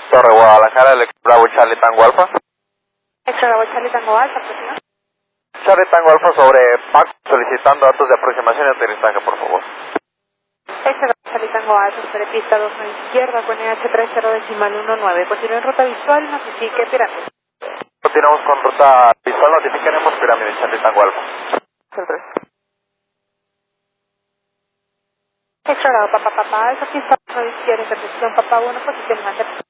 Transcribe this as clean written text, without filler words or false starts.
Torre Guadalajara, el Bravo Charlie Tango Alfa. Bravo Charlie Tango Alfa, por favor. Charlie Tango Alfa sobre PAC, solicitando datos de aproximación y aterrizaje, por favor. Bravo Charlie Tango Alfa, sobre pista 2 a la izquierda, con EH30.19. Continúe en ruta visual, notifique pirámide. Continuamos con ruta visual, notificaremos pirámide, Charlie Tango Alfa. El 3. Bravo Papá Alfa, pista 2 a la izquierda, intersección Papá 1, posición manda.